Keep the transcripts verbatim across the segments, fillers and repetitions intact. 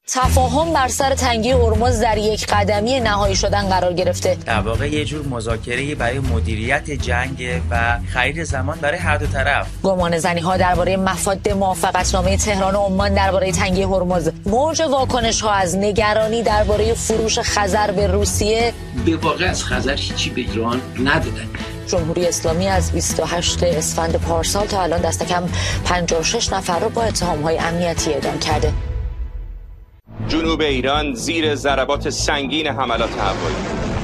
تفاهم بر سر تنگی هرمز در یک قدمی نهایی شدن قرار گرفته. در واقع یه جور مذاکره برای مدیریت جنگ و خرید زمان برای هر دو طرف. گمانه‌زنی‌ها درباره مفاد موافقتنامه تهران و عمان درباره تنگی هرمز، موج واکنش‌ها از نگرانی درباره فروش خزر به روسیه. به واقع از خزر هیچی به ایران ندادن. جمهوری اسلامی از بیست و هشتم اسفند پارسال تا الان دست کم پنجاه و شش نفر رو با اتهام‌های امنیتی اعدام کرده. جنوب ایران زیر ضربات سنگین حملات هوایی.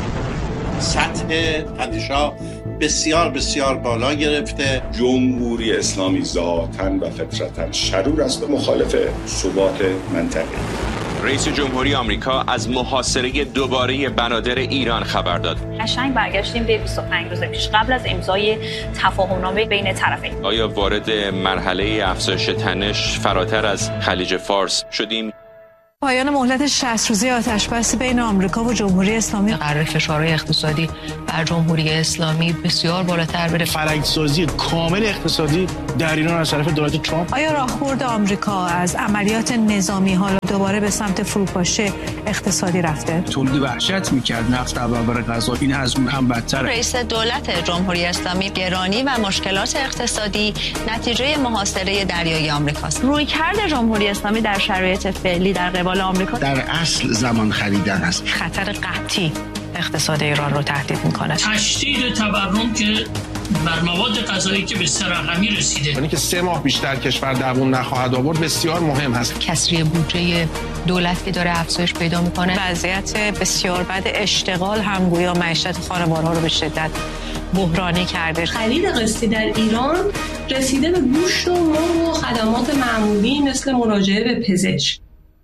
سطح تنش‌ها بسیار بسیار بالا گرفته. جمهوری اسلامی ذاتاً و فطرتاً شرور است و مخالف ثبات منطقه. رئیس جمهوری آمریکا از محاصره دوباره بنادر ایران خبر داد. قشنگ برگشتیم به بیست و پنج روز پیش قبل از امضای تفاهمنامه بین طرفین. آیا وارد مرحله افزایش تنش فراتر از خلیج فارس شدیم؟ پایان مهلت شصت روزه آتش‌بس بین آمریکا و جمهوری اسلامی. قرار فشارهای اقتصادی بر جمهوری اسلامی بسیار بالاتر بره. فرهنگ‌سازی کامل اقتصادی در ایران از طرف دولت ترامپ. آیا راهبرد آمریکا از عملیات نظامی حالا دوباره به سمت فروپاشی اقتصادی رفته؟ تولید وحشت می‌کرد نفت و برای غذا، این از اون هم بدتره. رئیس دولت جمهوری اسلامی گرانی و مشکلات اقتصادی نتیجه محاصره دریایی آمریکاست. رویکرد جمهوری اسلامی در شرایط فعلی در قبال آمریکا در اصل زمان خریدن است. خطر قحطی اقتصاد ایران رو تهدید می‌کنه. تشدید تورم که بر مواد غذایی که به سرقمی رسیده، یعنی که سه ماه بیشتر کشور دووم نخواهد آورد بسیار مهم هست. کسری بودجه دولت که داره افزایش پیدا می‌کنه. وضعیت بسیار بد اشتغال هم گویا معیشت خانوارها رو به شدت بحرانی کرده. خرید قسطی در ایران رسیده به گوشت و مرغ و خدمات معمولی مثل مراجعه به پزشک.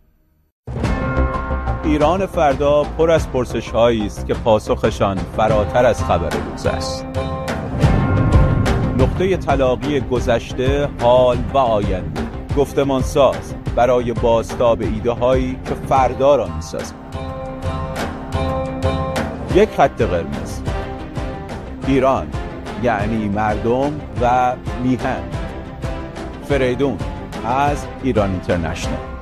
ایران فردا پر از پرسش‌هایی است که پاسخشان فراتر از خبر روز است. نقطه تلاقی گذشته، حال و آینده، گفتمان ساز برای بازتاب ایده‌هایی که فردا را می‌سازند. یک خط قرمز. ایران یعنی مردم و میهن. فریدون از ایران اینترنشنال.